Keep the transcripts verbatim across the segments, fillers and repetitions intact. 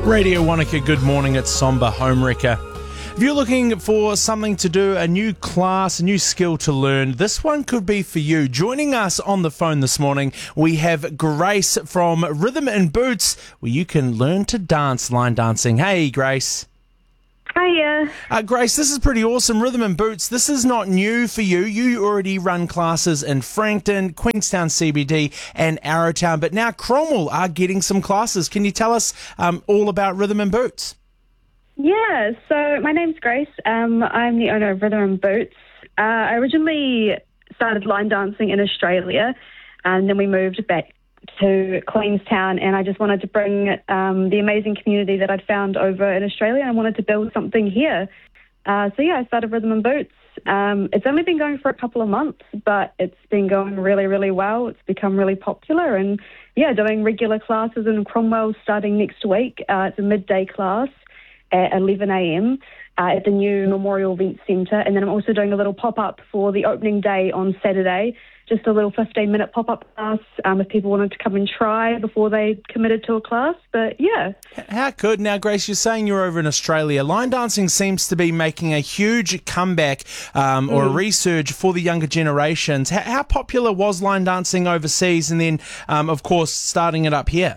Radio Wanaka, good morning. It's Somber Homewrecker. If you're looking for something to do, a new class, a new skill to learn, this one could be for you. Joining us on the phone this morning, we have Grace from Rhythm and Boots, where you can learn to dance line dancing. Hey, Grace. Hiya. Uh, Grace, this is pretty awesome. Rhythm and Boots, this is not new for you. You already run classes in Frankton, Queenstown C B D and Arrowtown, but now Cromwell are getting some classes. Can you tell us um, all about Rhythm and Boots? Yeah, so my name's Grace. Um, I'm the owner of Rhythm and Boots. Uh, I originally started line dancing in Australia, and then we moved back to Queenstown, and I just wanted to bring um, the amazing community that I'd found over in Australia. I wanted to build something here. Uh, so yeah, I started Rhythm and Boots. Um, it's only been going for a couple of months, but it's been going really, really well. It's become really popular, and yeah, doing regular classes in Cromwell starting next week. Uh, it's a midday class at eleven a.m. Uh, at the new Memorial Event Centre, and then I'm also doing a little pop-up for the opening day on Saturday, just a little fifteen-minute pop-up class um, if people wanted to come and try before they committed to a class. But yeah. How good. Now, Grace, you're saying you're over in Australia. Line dancing seems to be making a huge comeback um, or a Mm. resurge for the younger generations. How, how popular was line dancing overseas, and then, um, of course, starting it up here?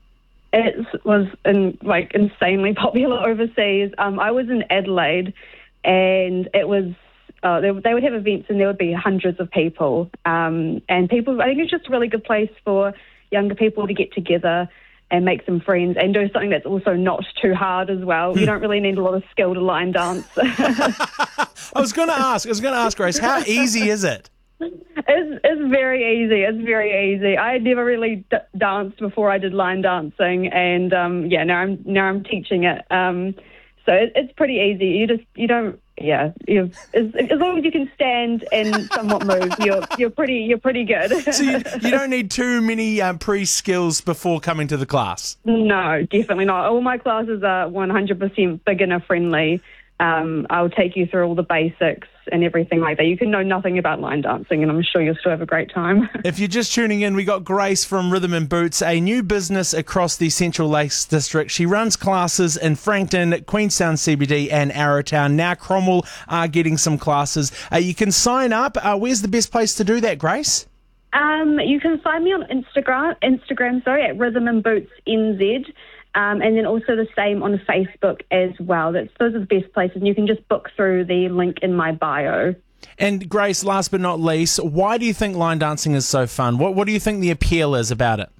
It was in, like insanely popular overseas. Um, I was in Adelaide, and it was uh, they, they would have events, and there would be hundreds of people. Um, and people, I think it's just a really good place for younger people to get together and make some friends, and do something that's also not too hard as well. You don't really need a lot of skill to line dance. I was going to ask. I was going to ask, Grace, how easy is it? It's, it's very easy. It's very easy. I had never really d- danced before I did line dancing, and um, yeah, now I'm now I'm teaching it. Um, so it, it's pretty easy. You just you don't yeah. You as, as long as you can stand and somewhat move, you're you're pretty you're pretty good. So you, you don't need too many um, pre-skills before coming to the class? No, definitely not. All my classes are one hundred percent beginner friendly. Um, I'll take you through all the basics and everything like that. You can know nothing about line dancing, and I'm sure you'll still have a great time. If you're just tuning in, we got Grace from Rhythm and Boots, a new business across the Central Lakes District. She runs classes in Frankton, Queenstown C B D and Arrowtown. Now Cromwell are getting some classes. Uh, you can sign up. Uh, where's the best place to do that, Grace? Um, you can find me on Instagram, Instagram, sorry, at Rhythm and Boots N Z. Um, and then also the same on Facebook as well. That's, those are the best places. And you can just book through the link in my bio. And Grace, last but not least, why do you think line dancing is so fun? What What do you think the appeal is about it?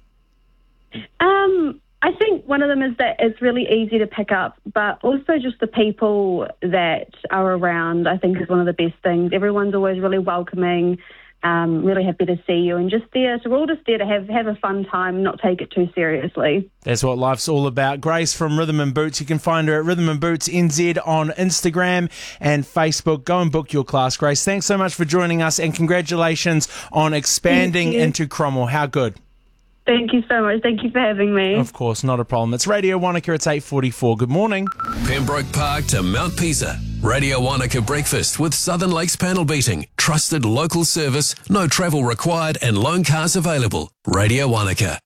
Um, I think one of them is that it's really easy to pick up, but also just the people that are around, I think, is one of the best things. Everyone's always really welcoming. Um, really happy to see you, and just there, so we're all just there to have, have a fun time, not take it too seriously. That's what life's all about. Grace from Rhythm and Boots. You can find her at Rhythm and Boots N Z on Instagram and Facebook. Go and book your class, Grace. Thanks so much for joining us, and congratulations on expanding into Cromwell. How good. Thank you so much. Thank you for having me. Of course, not a problem. It's Radio Wanaka. It's eight forty-four. Good morning. Pembroke Park to Mount Pisa. Radio Wanaka breakfast with Southern Lakes panel beating. Trusted local service, no travel required, and loan cars available. Radio Wanaka.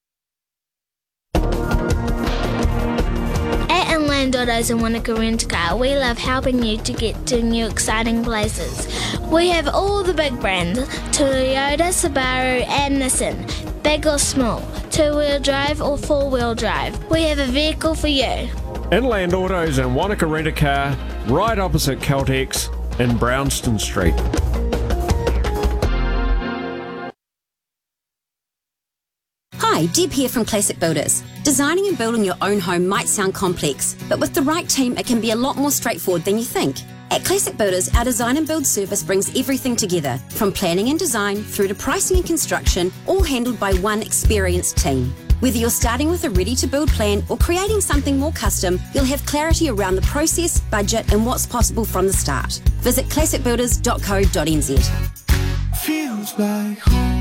At Inland Autos and Wanaka Rent Car, we love helping you to get to new exciting places. We have all the big brands, Toyota, Subaru and Nissan. Big or small, two-wheel drive or four-wheel drive. We have a vehicle for you. Inland Autos and Wanaka Rent-A-Car, right opposite Caltex in Brownston Street. Hi, Deb here from Classic Builders. Designing and building your own home might sound complex, but with the right team it can be a lot more straightforward than you think. At Classic Builders, our design and build service brings everything together, from planning and design through to pricing and construction, all handled by one experienced team. Whether you're starting with a ready-to-build plan or creating something more custom, you'll have clarity around the process, budget and what's possible from the start. Visit classic builders dot co dot n z. Feels like home.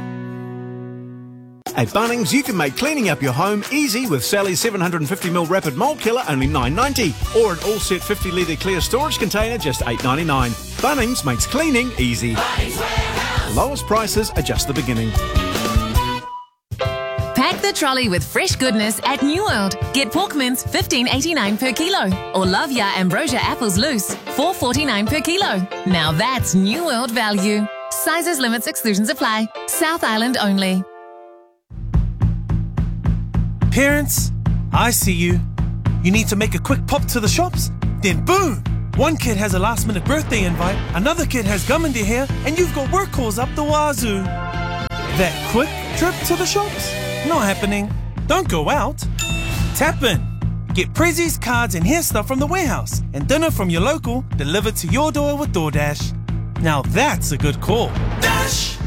At Bunnings, you can make cleaning up your home easy with Sally's seven hundred fifty milliliter Rapid Mold Killer, only nine ninety, or an all-set fifty litre clear storage container, just eight ninety-nine. Bunnings makes cleaning easy. Lowest prices are just the beginning. Pack the trolley with fresh goodness at New World. Get pork mince fifteen eighty-nine per kilo, or Love Ya Ambrosia apples loose four forty-nine per kilo. Now that's New World value. Sizes, limits, exclusions apply. South Island only. Parents, I see you. You need to make a quick pop to the shops? Then boom! One kid has a last minute birthday invite, another kid has gum in their hair, and you've got work calls up the wazoo. That quick trip to the shops? Not happening. Don't go out. Tap in. Get prezzies, cards, and hair stuff from the warehouse, and dinner from your local delivered to your door with DoorDash. Now that's a good call. Dash!